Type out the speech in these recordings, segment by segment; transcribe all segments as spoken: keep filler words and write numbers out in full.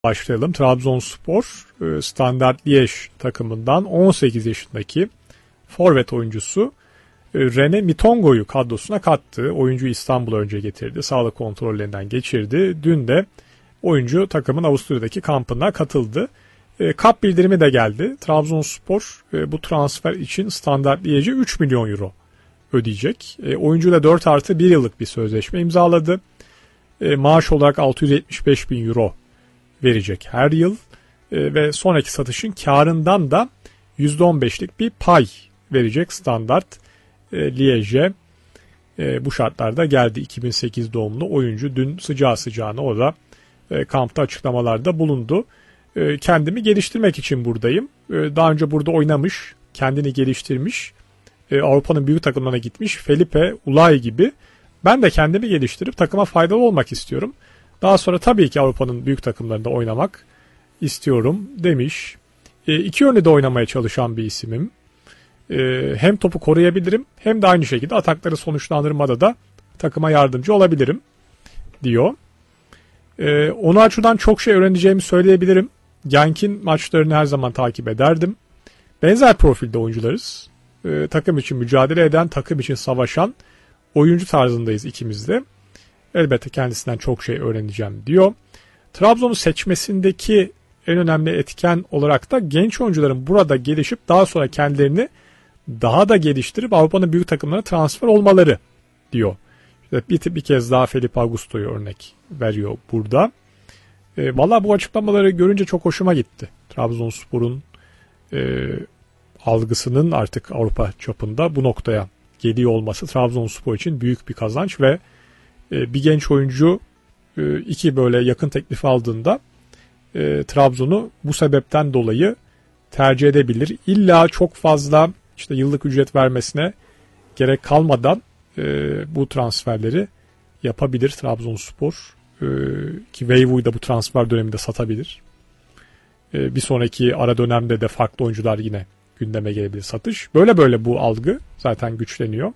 Başlayalım. Trabzonspor Standard Liège takımından on sekiz yaşındaki forvet oyuncusu Rene Mitongo'yu kadrosuna kattı. Oyuncu İstanbul'a önce getirdi. Sağlık kontrollerinden geçirdi. Dün de oyuncu takımın Avusturya'daki kampına katıldı. Kap bildirimi de geldi. Trabzonspor bu transfer için Standard Liège'e üç milyon euro ödeyecek. Oyuncu da dört artı bir yıllık bir sözleşme imzaladı. Maaş olarak altı yüz yetmiş beş bin euro verecek her yıl e, ve sonraki satışın karından da yüzde on beşlik bir pay verecek Standard e, Liège'e. E, bu şartlarda geldi iki bin sekiz doğumlu oyuncu. Dün sıcağı sıcağına o da e, kampta açıklamalarda bulundu. E, kendimi geliştirmek için buradayım. E, daha önce burada oynamış, kendini geliştirmiş, e, Avrupa'nın büyük takımlarına gitmiş Felipe Ulay gibi. Ben de kendimi geliştirip takıma faydalı olmak istiyorum. Daha sonra tabii ki Avrupa'nın büyük takımlarında oynamak istiyorum demiş. E, iki yönlü de oynamaya çalışan bir isimim. E, hem topu koruyabilirim hem de aynı şekilde atakları sonuçlandırmada da takıma yardımcı olabilirim diyor. E, onu açıdan çok şey öğreneceğimi söyleyebilirim. Genk'in maçlarını her zaman takip ederdim. Benzer profilde oyuncularız. E, takım için mücadele eden, takım için savaşan oyuncu tarzındayız ikimiz de. Elbette kendisinden çok şey öğreneceğim diyor. Trabzon'u seçmesindeki en önemli etken olarak da genç oyuncuların burada gelişip daha sonra kendilerini daha da geliştirip Avrupa'nın büyük takımlarına transfer olmaları diyor. İşte bir, bir kez daha Felipe Augusto'yu örnek veriyor burada. E, Valla bu açıklamaları görünce çok hoşuma gitti. Trabzonspor'un e, algısının artık Avrupa çapında bu noktaya geliyor olması Trabzonspor için büyük bir kazanç ve bir genç oyuncu iki böyle yakın teklif aldığında e, Trabzon'u bu sebepten dolayı tercih edebilir. İlla çok fazla işte yıllık ücret vermesine gerek kalmadan e, bu transferleri yapabilir Trabzonspor. E, ki Veyvu'yu da bu transfer döneminde satabilir. E, bir sonraki ara dönemde de farklı oyuncular yine gündeme gelebilir satış. Böyle böyle bu algı zaten güçleniyor.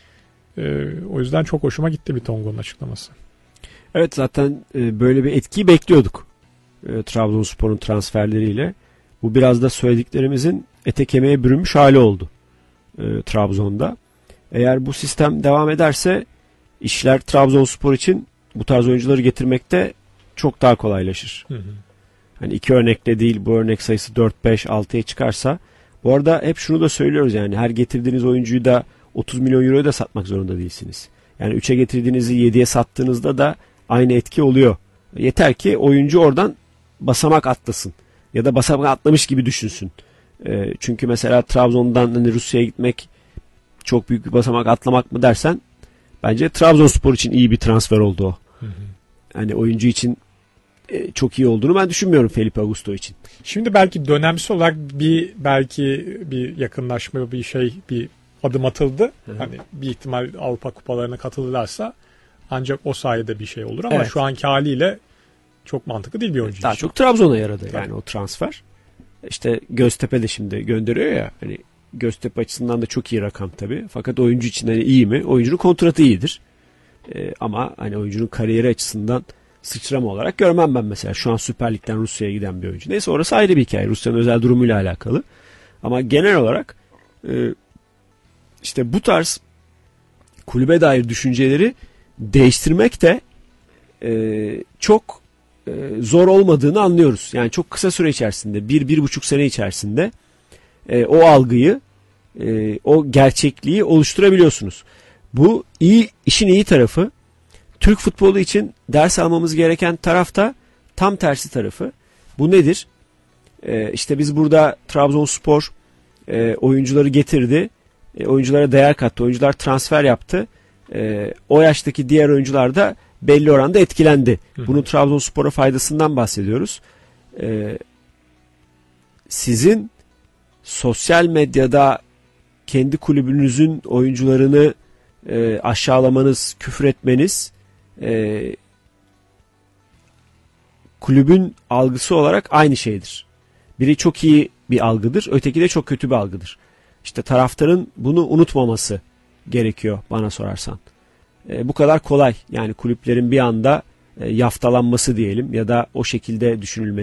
Ee, o yüzden çok hoşuma gitti Mitongo'nun açıklaması. Evet, zaten e, böyle bir etkiyi bekliyorduk e, Trabzonspor'un transferleriyle. Bu biraz da söylediklerimizin ete kemiğe bürünmüş hali oldu e, Trabzon'da. Eğer bu sistem devam ederse işler Trabzonspor için bu tarz oyuncuları getirmekte çok daha kolaylaşır. Hı hı. Hani iki örnekle değil, bu örnek sayısı dört beş altıya çıkarsa. Bu arada hep şunu da söylüyoruz, yani her getirdiğiniz oyuncuyu da otuz milyon euroya da satmak zorunda değilsiniz. Yani üçe getirdiğinizi yediye sattığınızda da aynı etki oluyor. Yeter ki oyuncu oradan basamak atlasın. Ya da basamak atlamış gibi düşünsün. E, çünkü mesela Trabzon'dan hani Rusya'ya gitmek çok büyük bir basamak atlamak mı dersen, bence Trabzonspor için iyi bir transfer oldu o. Hı hı. Yani oyuncu için e, çok iyi olduğunu ben düşünmüyorum Felipe Augusto için. Şimdi belki dönemsel olarak bir belki bir yakınlaşma, bir şey, bir adım atıldı. Hı-hı. Hani bir ihtimal Avrupa kupalarına katılırlarsa ancak o sayede bir şey olur ama evet, şu anki haliyle çok mantıklı değil bir oyuncu. Daha için çok Trabzon'a yaradı yani o transfer. İşte Göztepe de şimdi gönderiyor ya, hani Göztepe açısından da çok iyi rakam tabii. Fakat oyuncu için hani iyi mi? Oyuncunun kontratı iyidir. Ee, ama hani oyuncunun kariyeri açısından sıçrama olarak görmem ben mesela. Şu an Süper Lig'den Rusya'ya giden bir oyuncu. Neyse, orası ayrı bir hikaye. Rusya'nın özel durumuyla alakalı. Ama genel olarak e, İşte bu tarz kulübe dair düşünceleri değiştirmek de e, çok e, zor olmadığını anlıyoruz. Yani çok kısa süre içerisinde, bir, bir buçuk sene içerisinde e, o algıyı, e, o gerçekliği oluşturabiliyorsunuz. Bu iyi, işin iyi tarafı. Türk futbolu için ders almamız gereken taraf da tam tersi tarafı. Bu nedir? E, işte biz burada Trabzonspor e, oyuncuları getirdi. E, oyunculara değer kattı. Oyuncular transfer yaptı. E, o yaştaki diğer oyuncular da belli oranda etkilendi. Hı. Bunun Trabzonspor'a faydasından bahsediyoruz. E, sizin sosyal medyada kendi kulübünüzün oyuncularını e, aşağılamanız, küfür etmeniz e, kulübün algısı olarak aynı şeydir. Biri çok iyi bir algıdır, öteki de çok kötü bir algıdır. İşte taraftarın bunu unutmaması gerekiyor bana sorarsan. E, bu kadar kolay. Yani kulüplerin bir anda e, yaftalanması diyelim ya da o şekilde düşünülmesi